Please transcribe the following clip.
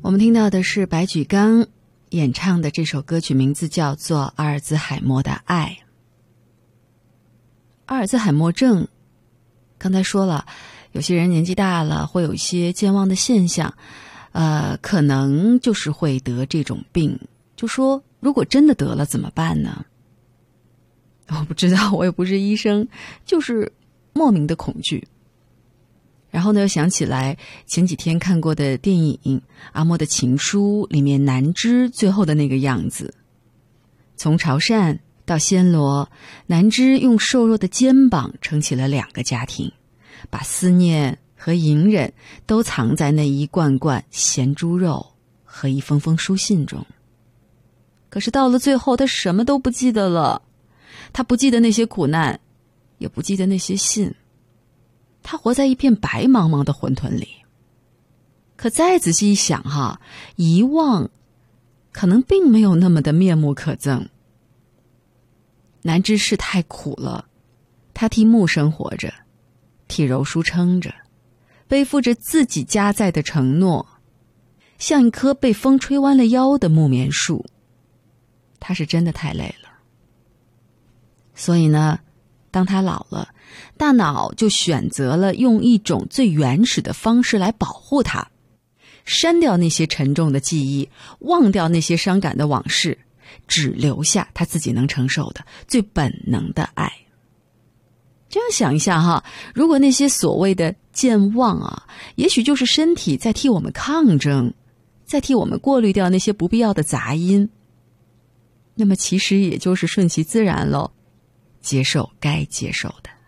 我们听到的是白举纲演唱的这首歌曲，名字叫做《阿尔兹海默的爱》。阿尔兹海默症，刚才说了，有些人年纪大了会有一些健忘的现象，可能就是会得这种病。就说如果真的得了怎么办呢？我不知道，我也不是医生，就是莫名的恐惧。然后呢，又想起来前几天看过的电影《阿莫的情书》里面南枝最后的那个样子。从潮汕到暹罗，南枝用瘦弱的肩膀撑起了2个家庭，把思念和隐忍都藏在那一罐罐咸猪肉和一封封书信中。可是到了最后，他什么都不记得了，他不记得那些苦难，也不记得那些信。他活在一片白茫茫的混沌里。可再仔细一想哈，遗忘可能并没有那么的面目可憎。南枝是太苦了，他替木生活着，替柔书撑着，背负着自己加载的承诺，像一棵被风吹弯了腰的木棉树。他是真的太累了。所以呢，当他老了，大脑就选择了用一种最原始的方式来保护他，删掉那些沉重的记忆，忘掉那些伤感的往事，只留下他自己能承受的最本能的爱。这样想一下哈，如果那些所谓的健忘啊，也许就是身体在替我们抗争，在替我们过滤掉那些不必要的杂音，那么其实也就是顺其自然咯，接受该接受的。